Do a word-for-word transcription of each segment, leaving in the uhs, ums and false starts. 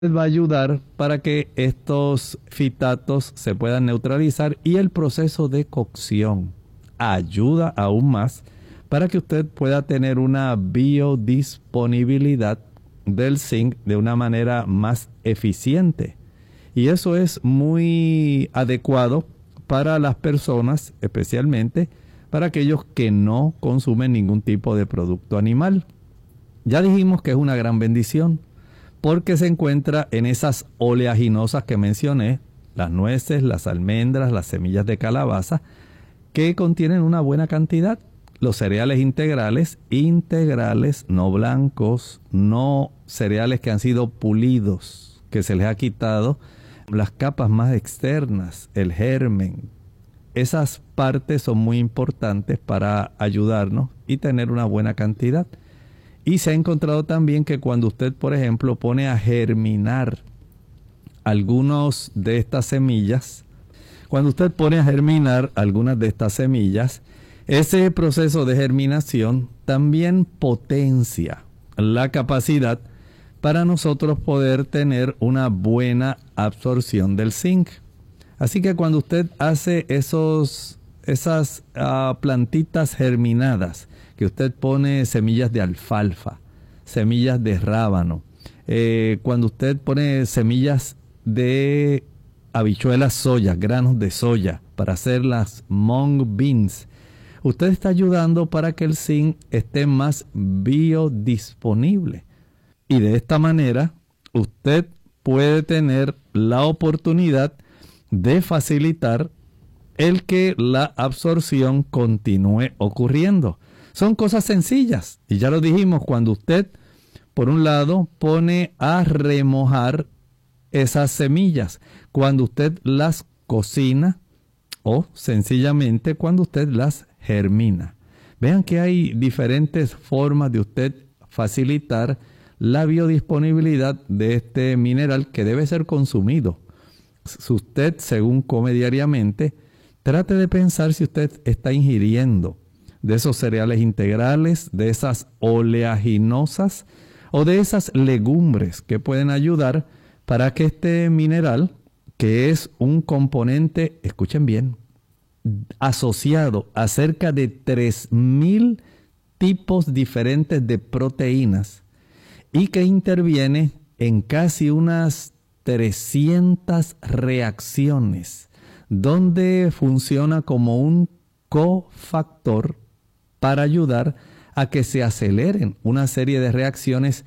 va a ayudar para que estos fitatos se puedan neutralizar y el proceso de cocción ayuda aún más para que usted pueda tener una biodisponibilidad del zinc de una manera más eficiente. Y eso es muy adecuado para las personas, especialmente para aquellos que no consumen ningún tipo de producto animal. Ya dijimos que es una gran bendición, porque se encuentra en esas oleaginosas que mencioné, las nueces, las almendras, las semillas de calabaza, que contienen una buena cantidad. Los cereales integrales, integrales, no blancos, no cereales que han sido pulidos, que se les ha quitado las capas más externas, el germen. Esas partes son muy importantes para ayudarnos y tener una buena cantidad. Y se ha encontrado también que cuando usted, por ejemplo, pone a germinar algunas de estas semillas, cuando usted pone a germinar algunas de estas semillas, ese proceso de germinación también potencia la capacidad para nosotros poder tener una buena absorción del zinc. Así que cuando usted hace esos, esas uh, plantitas germinadas, que usted pone semillas de alfalfa, semillas de rábano, eh, cuando usted pone semillas de habichuelas soya, granos de soya, para hacer las mung beans, usted está ayudando para que el zinc esté más biodisponible. Y de esta manera, usted puede tener la oportunidad de facilitar el que la absorción continúe ocurriendo. Son cosas sencillas, y ya lo dijimos, cuando usted, por un lado, pone a remojar esas semillas, cuando usted las cocina o sencillamente cuando usted las germina. Vean que hay diferentes formas de usted facilitar la biodisponibilidad de este mineral que debe ser consumido. Si usted, según come diariamente, trate de pensar si usted está ingiriendo de esos cereales integrales, de esas oleaginosas o de esas legumbres que pueden ayudar para que este mineral, que es un componente, escuchen bien, asociado a cerca de tres mil tipos diferentes de proteínas y que interviene en casi unas trescientas reacciones, donde funciona como un cofactor para ayudar a que se aceleren una serie de reacciones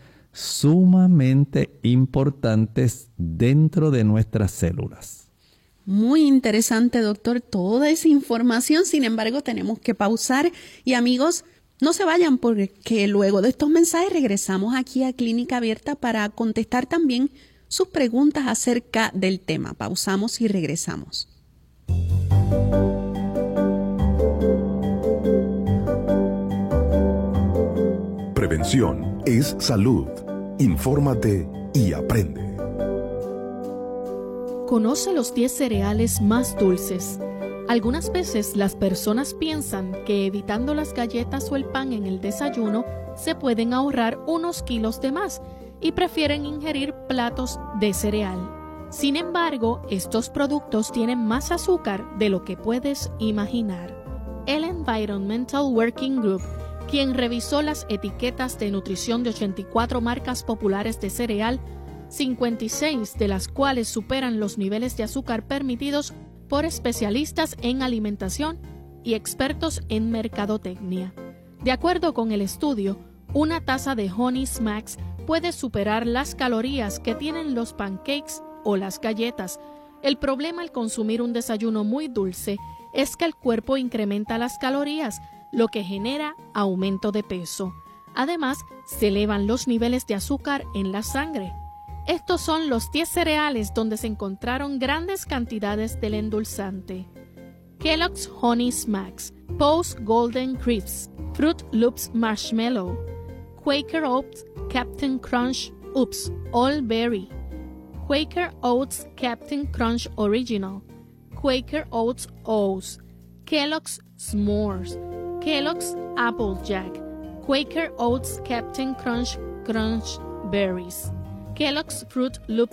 sumamente importantes dentro de nuestras células. Muy interesante, doctor, toda esa información. Sin embargo, tenemos que pausar. Y amigos, no se vayan, porque luego de estos mensajes regresamos aquí a Clínica Abierta para contestar también sus preguntas acerca del tema. Pausamos y regresamos. Prevención es salud. Infórmate y aprende. Conoce los diez cereales más dulces. Algunas veces las personas piensan que evitando las galletas o el pan en el desayuno se pueden ahorrar unos kilos de más y prefieren ingerir platos de cereal. Sin embargo, estos productos tienen más azúcar de lo que puedes imaginar. El Environmental Working Group, quien revisó las etiquetas de nutrición de ochenta y cuatro marcas populares de cereal, cincuenta y seis de las cuales superan los niveles de azúcar permitidos por especialistas en alimentación y expertos en mercadotecnia. De acuerdo con el estudio, una taza de Honey Smacks puede superar las calorías que tienen los pancakes o las galletas. El problema al consumir un desayuno muy dulce es que el cuerpo incrementa las calorías, lo que genera aumento de peso. Además, se elevan los niveles de azúcar en la sangre. Estos son los diez cereales donde se encontraron grandes cantidades del endulzante: Kellogg's Honey Smacks, Post Golden Crisps, Fruit Loops Marshmallow, Quaker Oats Captain Crunch Oops All Berry, Quaker Oats Captain Crunch Original, Quaker Oats O's, Kellogg's S'mores, Kellogg's Applejack, Quaker Oats Captain Crunch Crunch Berries. Kellogg's Fruit Loop